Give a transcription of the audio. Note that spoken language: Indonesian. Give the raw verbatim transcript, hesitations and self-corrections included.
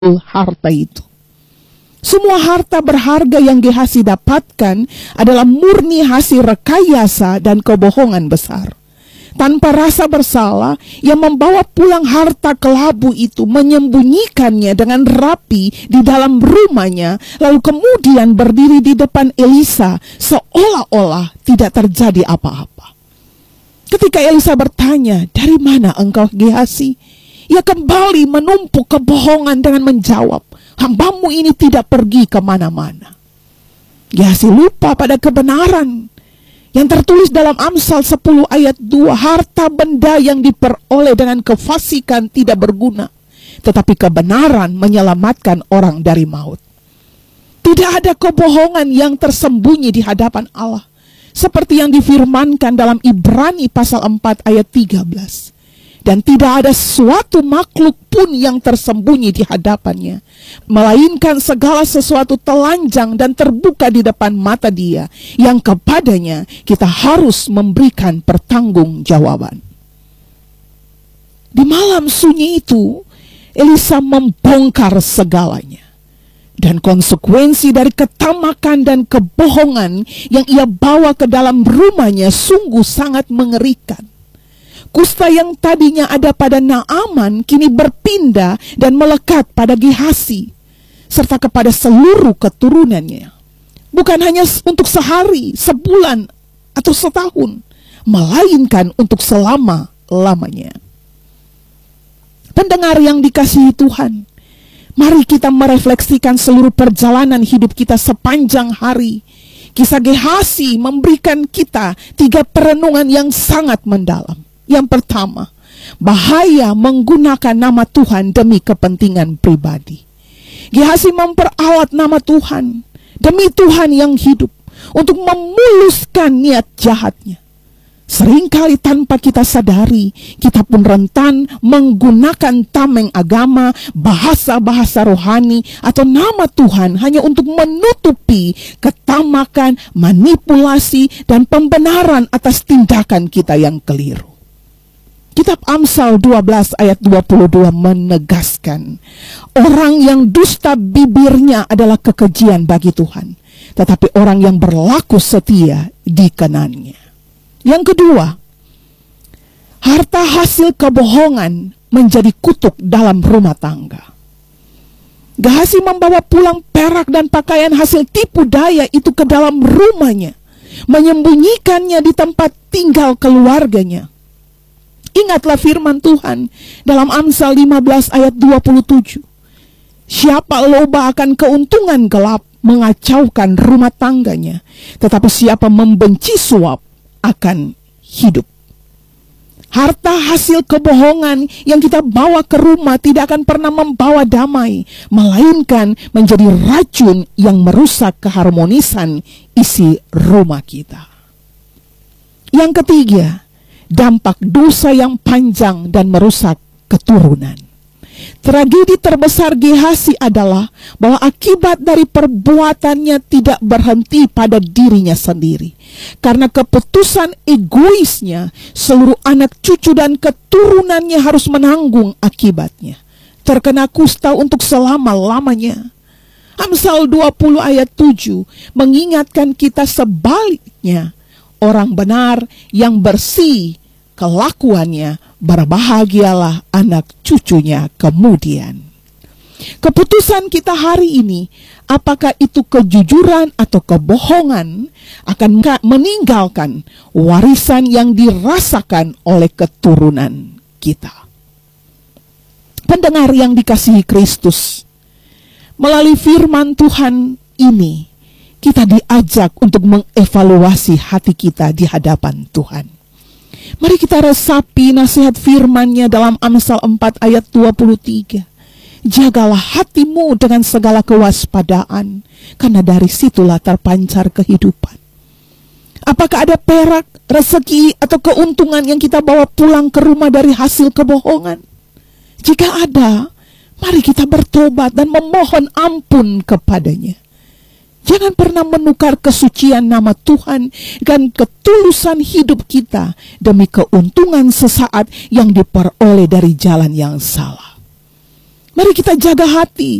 harta itu. Semua harta berharga yang Gehazi dapatkan adalah murni hasil rekayasa dan kebohongan besar. Tanpa rasa bersalah, ia membawa pulang harta kelabu itu, menyembunyikannya dengan rapi di dalam rumahnya, lalu kemudian berdiri di depan Elisa seolah-olah tidak terjadi apa-apa. Ketika Elisa bertanya, "Dari mana engkau, Gehazi?" Ia kembali menumpuk kebohongan dengan menjawab, "Hambamu ini tidak pergi kemana-mana." Gehazi lupa pada kebenaran yang tertulis dalam Amsal sepuluh ayat dua, harta benda yang diperoleh dengan kefasikan tidak berguna, tetapi kebenaran menyelamatkan orang dari maut. Tidak ada kebohongan yang tersembunyi di hadapan Allah, seperti yang difirmankan dalam Ibrani pasal empat ayat tiga belas. Dan tidak ada suatu makhluk pun yang tersembunyi di hadapannya, melainkan segala sesuatu telanjang dan terbuka di depan mata Dia, yang kepadanya kita harus memberikan pertanggungjawaban. Di malam sunyi itu, Elisa membongkar segalanya. Dan konsekuensi dari ketamakan dan kebohongan yang ia bawa ke dalam rumahnya sungguh sangat mengerikan. Kusta yang tadinya ada pada Naaman kini berpindah dan melekat pada Gehazi serta kepada seluruh keturunannya. Bukan hanya untuk sehari, sebulan, atau setahun, melainkan untuk selama-lamanya. Pendengar yang dikasihi Tuhan, mari kita merefleksikan seluruh perjalanan hidup kita sepanjang hari. Kisah Gehazi memberikan kita tiga perenungan yang sangat mendalam. Yang pertama, bahaya menggunakan nama Tuhan demi kepentingan pribadi. Gehazi memperalat nama Tuhan demi Tuhan yang hidup untuk memuluskan niat jahatnya. Seringkali tanpa kita sadari, kita pun rentan menggunakan tameng agama, bahasa-bahasa rohani, atau nama Tuhan hanya untuk menutupi ketamakan, manipulasi, dan pembenaran atas tindakan kita yang keliru. Kitab Amsal dua belas ayat dua puluh dua menegaskan, orang yang dusta bibirnya adalah kekejian bagi Tuhan, tetapi orang yang berlaku setia dikenannya. Yang kedua, harta hasil kebohongan menjadi kutuk dalam rumah tangga. Gehazi membawa pulang perak dan pakaian hasil tipu daya itu ke dalam rumahnya, menyembunyikannya di tempat tinggal keluarganya. Ingatlah firman Tuhan dalam Amsal lima belas ayat dua puluh tujuh. Siapa loba akan keuntungan gelap mengacaukan rumah tangganya, tetapi siapa membenci suap akan hidup. Harta hasil kebohongan yang kita bawa ke rumah tidak akan pernah membawa damai, melainkan menjadi racun yang merusak keharmonisan isi rumah kita. Yang ketiga, dampak dosa yang panjang dan merusak keturunan. Tragedi terbesar Gehazi adalah bahwa akibat dari perbuatannya tidak berhenti pada dirinya sendiri. Karena keputusan egoisnya, seluruh anak cucu dan keturunannya harus menanggung akibatnya. Terkena kusta untuk selama-lamanya. Amsal dua puluh ayat tujuh mengingatkan kita sebaliknya, orang benar yang bersih kelakuannya, berbahagialah anak cucunya kemudian. Keputusan kita hari ini, apakah itu kejujuran atau kebohongan, akan meninggalkan warisan yang dirasakan oleh keturunan kita. Pendengar yang dikasihi Kristus, melalui firman Tuhan ini, kita diajak untuk mengevaluasi hati kita di hadapan Tuhan. Mari kita resapi nasihat firman-Nya dalam Amsal empat ayat dua puluh tiga. Jagalah hatimu dengan segala kewaspadaan, karena dari situlah terpancar kehidupan. Apakah ada perak, rezeki, atau keuntungan yang kita bawa pulang ke rumah dari hasil kebohongan? Jika ada, mari kita bertobat dan memohon ampun kepadanya. Jangan pernah menukar kesucian nama Tuhan dan ketulusan hidup kita demi keuntungan sesaat yang diperoleh dari jalan yang salah. Mari kita jaga hati.